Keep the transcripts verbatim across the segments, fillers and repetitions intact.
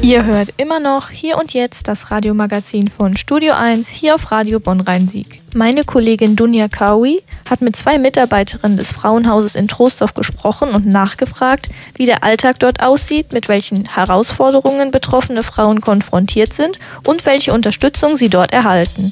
Ihr hört immer noch Hier und Jetzt das Radiomagazin von Studio eins hier auf Radio Bonn-Rhein-Sieg. Meine Kollegin Dunja Kawi hat mit zwei Mitarbeiterinnen des Frauenhauses in Troisdorf gesprochen und nachgefragt, wie der Alltag dort aussieht, mit welchen Herausforderungen betroffene Frauen konfrontiert sind und welche Unterstützung sie dort erhalten.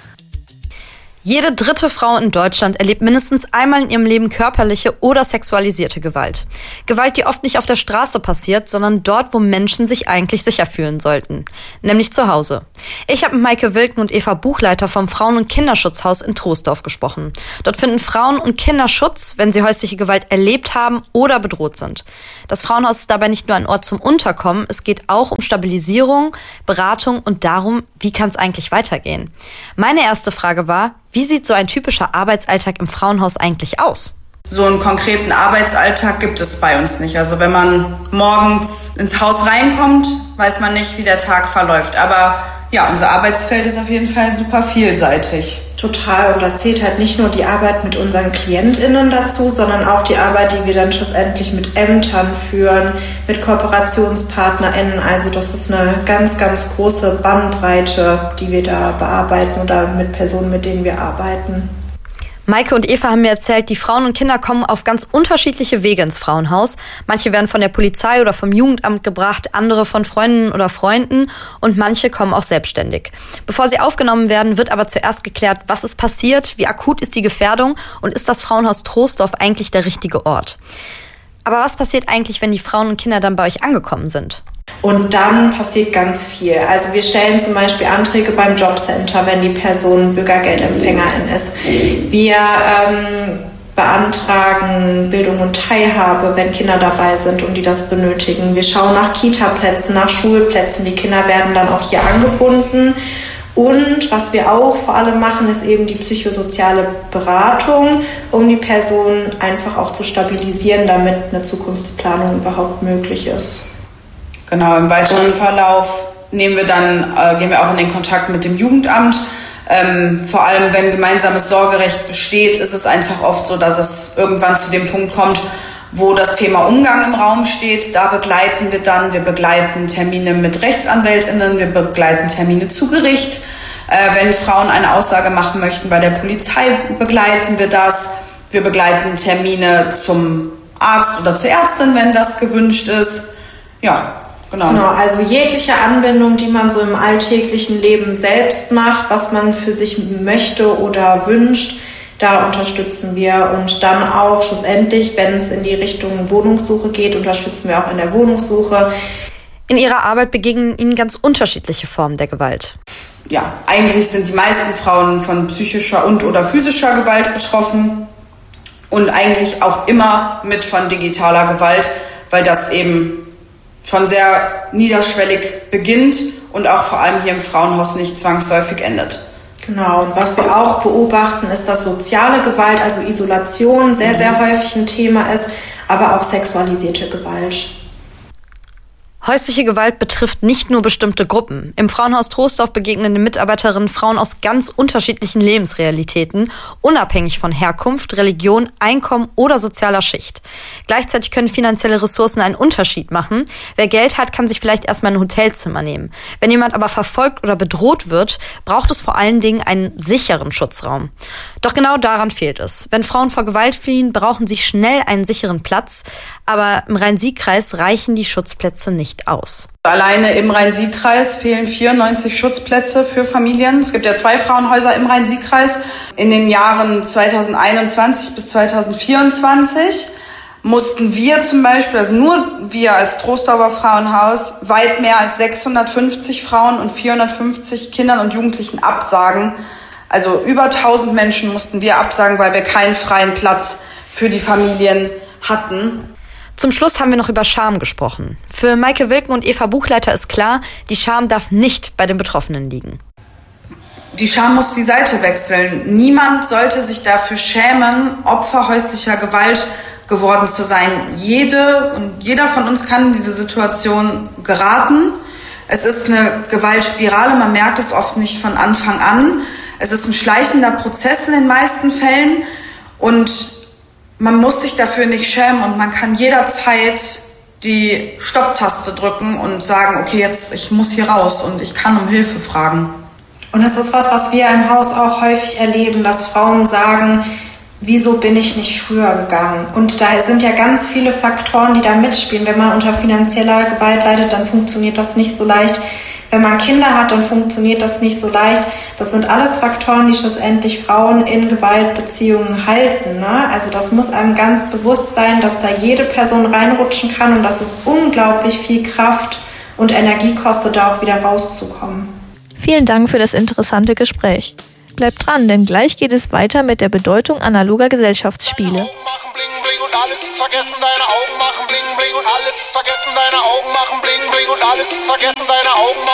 Jede dritte Frau in Deutschland erlebt mindestens einmal in ihrem Leben körperliche oder sexualisierte Gewalt. Gewalt, die oft nicht auf der Straße passiert, sondern dort, wo Menschen sich eigentlich sicher fühlen sollten. Nämlich zu Hause. Ich habe mit Maike Wilken und Eva Buchleiter vom Frauen- und Kinderschutzhaus in Troisdorf gesprochen. Dort finden Frauen und Kinder Schutz, wenn sie häusliche Gewalt erlebt haben oder bedroht sind. Das Frauenhaus ist dabei nicht nur ein Ort zum Unterkommen, es geht auch um Stabilisierung, Beratung und darum, wie kann es eigentlich weitergehen. Meine erste Frage war, wie sieht so ein typischer Arbeitsalltag im Frauenhaus eigentlich aus? So einen konkreten Arbeitsalltag gibt es bei uns nicht. Also wenn man morgens ins Haus reinkommt, weiß man nicht, wie der Tag verläuft. Aber ja, unser Arbeitsfeld ist auf jeden Fall super vielseitig. Total. Und da zählt halt nicht nur die Arbeit mit unseren KlientInnen dazu, sondern auch die Arbeit, die wir dann schlussendlich mit Ämtern führen, mit KooperationspartnerInnen. Also das ist eine ganz, ganz große Bandbreite, die wir da bearbeiten oder mit Personen, mit denen wir arbeiten. Maike und Eva haben mir erzählt, die Frauen und Kinder kommen auf ganz unterschiedliche Wege ins Frauenhaus. Manche werden von der Polizei oder vom Jugendamt gebracht, andere von Freundinnen oder Freunden und manche kommen auch selbstständig. Bevor sie aufgenommen werden, wird aber zuerst geklärt, was ist passiert, wie akut ist die Gefährdung und ist das Frauenhaus Troisdorf eigentlich der richtige Ort. Aber was passiert eigentlich, wenn die Frauen und Kinder dann bei euch angekommen sind? Und dann passiert ganz viel. Also wir stellen zum Beispiel Anträge beim Jobcenter, wenn die Person Bürgergeldempfängerin ist. Wir ähm, beantragen Bildung und Teilhabe, wenn Kinder dabei sind und die das benötigen. Wir schauen nach Kita-Plätzen, nach Schulplätzen. Die Kinder werden dann auch hier angebunden. Und was wir auch vor allem machen, ist eben die psychosoziale Beratung, um die Person einfach auch zu stabilisieren, damit eine Zukunftsplanung überhaupt möglich ist. Genau, im weiteren Verlauf nehmen wir dann, äh, gehen wir auch in den Kontakt mit dem Jugendamt. Ähm, vor allem, wenn gemeinsames Sorgerecht besteht, ist es einfach oft so, dass es irgendwann zu dem Punkt kommt, wo das Thema Umgang im Raum steht. Da begleiten wir dann, wir begleiten Termine mit RechtsanwältInnen, wir begleiten Termine zu Gericht. Äh, wenn Frauen eine Aussage machen möchten bei der Polizei, begleiten wir das. Wir begleiten Termine zum Arzt oder zur Ärztin, wenn das gewünscht ist. Ja. Genau. Genau, also jegliche Anwendung, die man so im alltäglichen Leben selbst macht, was man für sich möchte oder wünscht, da unterstützen wir. Und dann auch schlussendlich, wenn es in die Richtung Wohnungssuche geht, unterstützen wir auch in der Wohnungssuche. In ihrer Arbeit begegnen ihnen ganz unterschiedliche Formen der Gewalt. Ja, eigentlich sind die meisten Frauen von psychischer und oder physischer Gewalt betroffen und eigentlich auch immer mit von digitaler Gewalt, weil das eben schon sehr niederschwellig beginnt und auch vor allem hier im Frauenhaus nicht zwangsläufig endet. Genau, und was wir auch beobachten, ist, dass soziale Gewalt, also Isolation, sehr, sehr häufig ein Thema ist, aber auch sexualisierte Gewalt. Häusliche Gewalt betrifft nicht nur bestimmte Gruppen. Im Frauenhaus Troisdorf begegnen den Mitarbeiterinnen Frauen aus ganz unterschiedlichen Lebensrealitäten, unabhängig von Herkunft, Religion, Einkommen oder sozialer Schicht. Gleichzeitig können finanzielle Ressourcen einen Unterschied machen. Wer Geld hat, kann sich vielleicht erstmal ein Hotelzimmer nehmen. Wenn jemand aber verfolgt oder bedroht wird, braucht es vor allen Dingen einen sicheren Schutzraum. Doch genau daran fehlt es. Wenn Frauen vor Gewalt fliehen, brauchen sie schnell einen sicheren Platz. Aber im Rhein-Sieg-Kreis reichen die Schutzplätze nicht aus. Alleine im Rhein-Sieg-Kreis fehlen vierundneunzig Schutzplätze für Familien. Es gibt ja zwei Frauenhäuser im Rhein-Sieg-Kreis. In den Jahren zweitausendeinundzwanzig bis zweitausendvierundzwanzig mussten wir zum Beispiel, also nur wir als Troisdorfer Frauenhaus, weit mehr als sechshundertfünfzig Frauen und vierhundertfünfzig Kindern und Jugendlichen absagen. Also über tausend Menschen mussten wir absagen, weil wir keinen freien Platz für die Familien hatten. Zum Schluss haben wir noch über Scham gesprochen. Für Maike Wilken und Eva Buchleiter ist klar, die Scham darf nicht bei den Betroffenen liegen. Die Scham muss die Seite wechseln. Niemand sollte sich dafür schämen, Opfer häuslicher Gewalt geworden zu sein. Jede und jeder von uns kann in diese Situation geraten. Es ist eine Gewaltspirale, man merkt es oft nicht von Anfang an. Es ist ein schleichender Prozess in den meisten Fällen und man muss sich dafür nicht schämen und man kann jederzeit die Stopptaste drücken und sagen, okay, jetzt ich muss hier raus und ich kann um Hilfe fragen. Und das ist was, was wir im Haus auch häufig erleben, dass Frauen sagen, wieso bin ich nicht früher gegangen? Und da sind ja ganz viele Faktoren, die da mitspielen. Wenn man unter finanzieller Gewalt leidet, dann funktioniert das nicht so leicht. Wenn man Kinder hat, dann funktioniert das nicht so leicht. Das sind alles Faktoren, die schlussendlich Frauen in Gewaltbeziehungen halten, ne? Also das muss einem ganz bewusst sein, dass da jede Person reinrutschen kann und dass es unglaublich viel Kraft und Energie kostet, da auch wieder rauszukommen. Vielen Dank für das interessante Gespräch. Bleibt dran, denn gleich geht es weiter mit der Bedeutung analoger Gesellschaftsspiele. Alles vergessen, deine Augen machen bling bling und alles vergessen, deine Augen machen bling bling und alles vergessen, deine Augen machen